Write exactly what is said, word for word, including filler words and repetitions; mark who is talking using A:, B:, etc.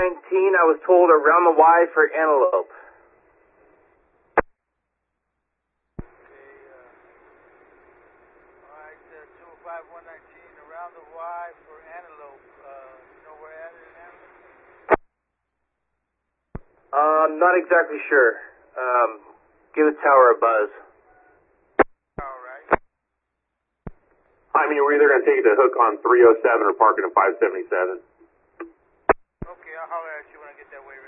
A: nineteen, I was told around the Y for Antelope.
B: one nineteen, around the Y for Antelope. Uh, you know where that is now?
A: Um, not exactly sure. Um, give the tower a buzz.
B: All right.
C: I mean, we're either going to take the hook on three oh seven or park it at five seventy-seven.
B: Okay, I'll holler at you when I get that way.